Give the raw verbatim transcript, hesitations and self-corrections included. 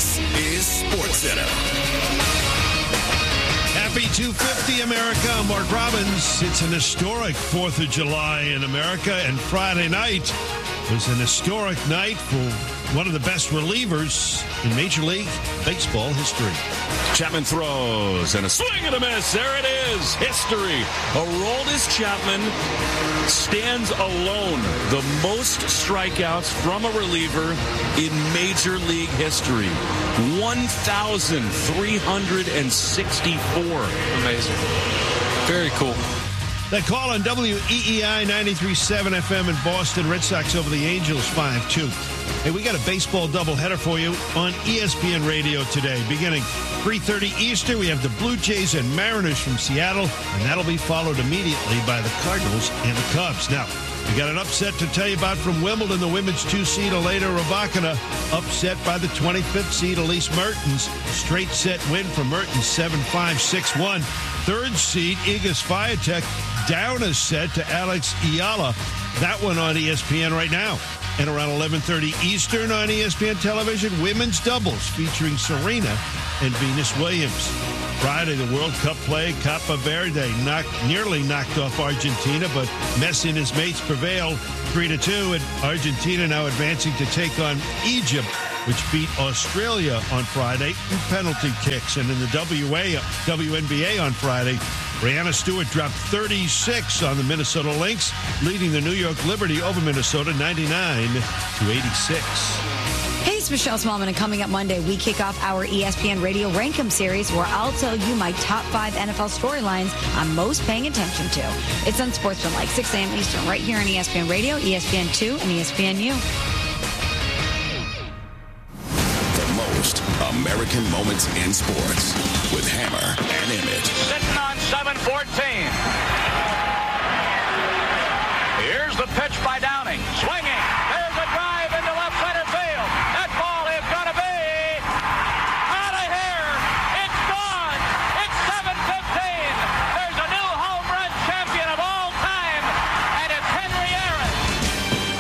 This is SportsCenter. Happy two fifty, America. I'm Mark Robbins. It's an historic fourth of July in America, and Friday night was an historic night for one of the best relievers in Major League Baseball history. Chapman throws, and a swing and a miss. There it is. History. Aroldis Chapman stands alone. The most strikeouts from a reliever in Major League history. one thousand three hundred sixty-four. Amazing. Very cool. That call on W E E I ninety-three point seven F M in Boston. Red Sox over the Angels five two. Hey, we got a baseball doubleheader for you on E S P N Radio today. Beginning three thirty Eastern, we have the Blue Jays and Mariners from Seattle, and that'll be followed immediately by the Cardinals and the Cubs. Now, we got an upset to tell you about from Wimbledon. The women's two-seed Elena Rybakina upset by the twenty-fifth seed Elise Mertens. Straight set win for Mertens, seven five, six one. Third seed Iga Swiatek down a set to Alex Ayala. That one on E S P N right now. And around eleven thirty Eastern on E S P N television, women's doubles featuring Serena and Venus Williams. Friday, the World Cup play, Copa Verde knocked, nearly knocked off Argentina, but Messi and his mates prevailed three to two, and Argentina now advancing to take on Egypt, which beat Australia on Friday in penalty kicks. And in the W A, W N B A on Friday, Breanna Stewart dropped thirty-six on the Minnesota Lynx, leading the New York Liberty over Minnesota ninety-nine to eighty-six. Hey, it's Michelle Smallman, and coming up Monday, we kick off our E S P N Radio Rankum series, where I'll tell you my top five N F L storylines I'm most paying attention to. It's on Sportsman, six a.m. Eastern, right here on E S P N Radio, E S P N two, and E S P N U. The most American moments in sports with Hammer and Emmett. Sitting on seven